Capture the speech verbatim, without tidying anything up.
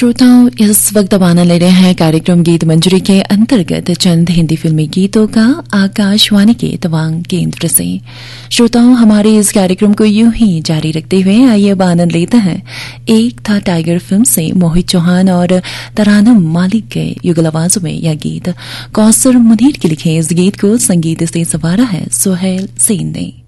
श्रोताओं, इस वक्त अब आनंद ले रहे हैं कार्यक्रम गीत मंजरी के अंतर्गत चंद हिंदी फिल्मी गीतों का आकाशवाणी के तवांग केंद्र से। श्रोताओं, हमारे इस कार्यक्रम को यूं ही जारी रखते हुए आइए अब आनंद लेते हैं एक था टाइगर फिल्म से मोहित चौहान और तरानम मालिक के युगल आवाजों में यह गीत कौसर मुनीर के लिखे इस गीत को संगीत से संवारा है सोहेल सेन ने।